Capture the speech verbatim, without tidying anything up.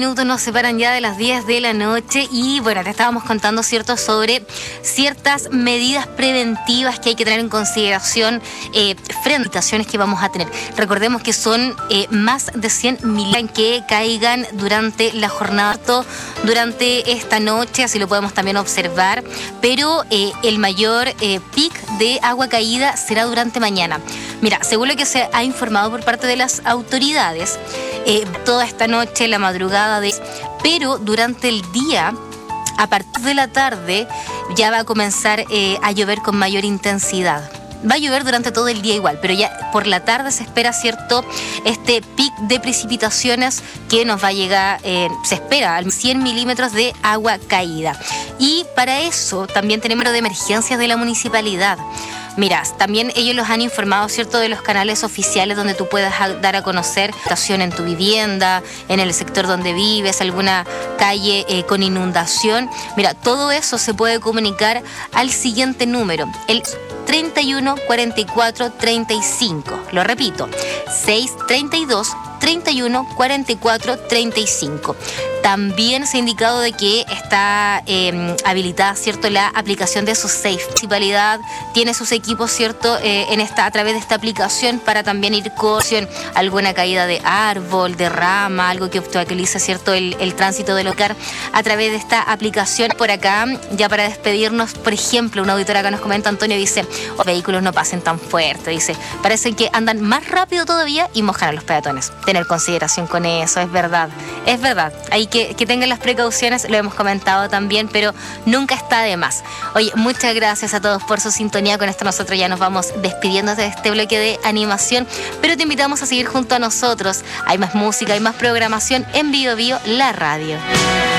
minutos nos separan ya de las diez de la noche y bueno, te estábamos contando, ¿cierto?, sobre ciertas medidas preventivas que hay que tener en consideración eh, frente a las situaciones que vamos a tener. Recordemos que son eh, más de cien milímetros que caigan durante la jornada, durante esta noche, así lo podemos también observar, pero eh, el mayor eh, pic de agua caída será durante mañana. Mira, según lo que se ha informado por parte de las autoridades, eh, toda esta noche, la madrugada de... Pero durante el día, a partir de la tarde, ya va a comenzar eh, a llover con mayor intensidad. Va a llover durante todo el día igual, pero ya por la tarde se espera, ¿cierto?, este pic de precipitaciones que nos va a llegar, eh, se espera, a cien milímetros de agua caída. Y para eso también tenemos el número de emergencias de la municipalidad. Mira, también ellos los han informado, ¿cierto?, de los canales oficiales donde tú puedas dar a conocer situación en tu vivienda, en el sector donde vives, alguna calle eh, con inundación. Mira, todo eso se puede comunicar al siguiente número, el treinta y uno cuarenta y cuatro treinta y cinco. Lo repito, seis treinta y dos treinta y uno cuarenta y cuatro treinta y cinco. También se ha indicado de que está eh, habilitada, ¿cierto?, la aplicación de su Safe. La municipalidad tiene sus equipos, ¿cierto?, eh, en esta, a través de esta aplicación para también ir con alguna caída de árbol, de rama, algo que obstaculiza, ¿cierto?, el, el tránsito del hogar a través de esta aplicación. Por acá, ya para despedirnos, por ejemplo, un auditor acá nos comenta, Antonio, dice, los vehículos no pasen tan fuerte, dice, parecen que andan más rápido todavía y mojan a los peatones. Tener consideración con eso, es verdad, es verdad. Hay que, que tengan las precauciones, lo hemos comentado también, pero nunca está de más. Oye, muchas gracias a todos por su sintonía. Con esto nosotros ya nos vamos despidiendo de este bloque de animación, pero te invitamos a seguir junto a nosotros. Hay más música, hay más programación en Bio Bio, la radio.